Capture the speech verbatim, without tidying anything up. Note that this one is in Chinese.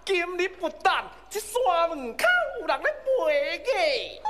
今日不但这山门口有人咧陪个。